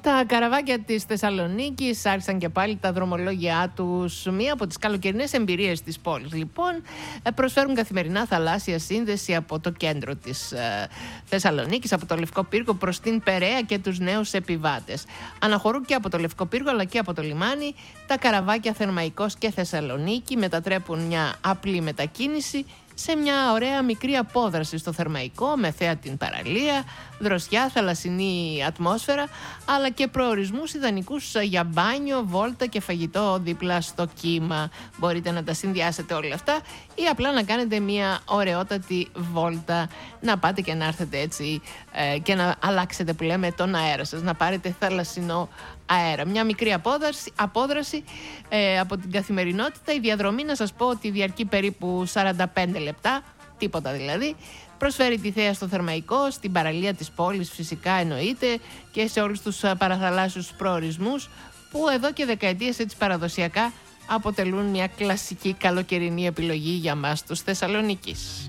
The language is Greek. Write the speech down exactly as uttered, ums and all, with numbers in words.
Στα καραβάκια της Θεσσαλονίκης άρχισαν και πάλι τα δρομολόγια τους. Μία από τις καλοκαιρινές εμπειρίες της πόλης, λοιπόν, προσφέρουν καθημερινά θαλάσσια σύνδεση από το κέντρο της ε, Θεσσαλονίκης, από το Λευκό Πύργο προς την Περαία και τους νέους επιβάτες. Αναχωρούν και από το Λευκό Πύργο αλλά και από το λιμάνι. Τα καραβάκια Θερμαϊκός και Θεσσαλονίκη μετατρέπουν μια απλή μετακίνηση σε μια ωραία μικρή απόδραση στο Θερμαϊκό, με θέα την παραλία, δροσιά, θαλασσινή ατμόσφαιρα, αλλά και προορισμούς ιδανικούς για μπάνιο, βόλτα και φαγητό δίπλα στο κύμα. Μπορείτε να τα συνδυάσετε όλα αυτά ή απλά να κάνετε μια ωραιότατη βόλτα, να πάτε και να έρθετε έτσι ε, και να αλλάξετε, που λέμε, τον αέρα σας, να πάρετε θαλασσινό αέρα. Μια μικρή απόδραση, απόδραση ε, από την καθημερινότητα. Η διαδρομή, να σας πω ότι διαρκεί περίπου σαράντα πέντε λεπτά, τίποτα δηλαδή. Προσφέρει τη θέα στο Θερμαϊκό, στην παραλία της πόλης φυσικά εννοείται, και σε όλους τους παραθαλάσσιους προορισμούς που εδώ και δεκαετίες έτσι παραδοσιακά αποτελούν μια κλασική καλοκαιρινή επιλογή για μας τους Θεσσαλονίκης.